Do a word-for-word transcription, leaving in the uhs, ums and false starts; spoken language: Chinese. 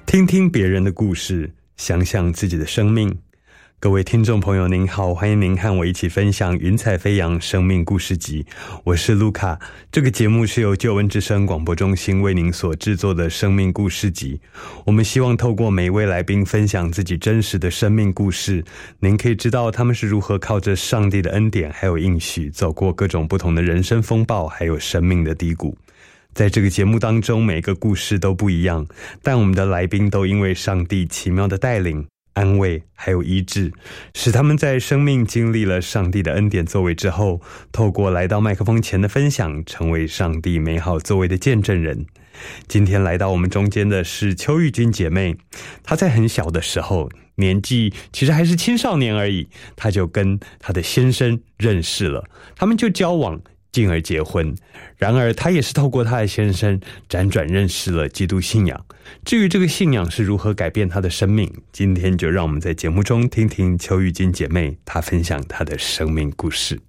听听别人的故事，想想自己的生命。各位听众朋友您好，欢迎您和我一起分享云彩飞扬生命故事集，我是卢卡。这个节目是由救恩之声广播中心为您所制作的生命故事集。我们希望透过每一位来宾分享自己真实的生命故事，您可以知道他们是如何靠着上帝的恩典还有应许走过各种不同的人生风暴还有生命的低谷。在这个节目当中，每个故事都不一样，但我们的来宾都因为上帝奇妙的带领、安慰还有医治，使他们在生命经历了上帝的恩典作为之后，透过来到麦克风前的分享，成为上帝美好作为的见证人。今天来到我们中间的是邱玉君姐妹，她在很小的时候，年纪其实还是青少年而已，她就跟她的先生认识了，他们就交往，进而结婚。然而她也是透过她的先生辗转认识了基督信仰。至于这个信仰是如何改变她的生命，今天就让我们在节目中听听邱玉君姐妹她分享她的生命故事。